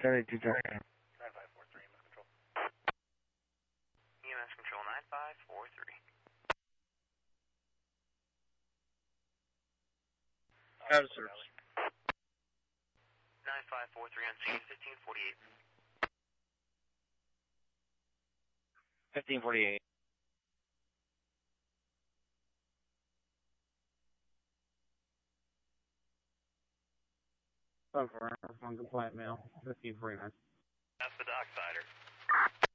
72 Junction. 9543, EMS Control. EMS Control 9543. Out of service. 9543 on scene, 1548. 1548. Oh, for non-compliant male, 1549. That's the Docksider.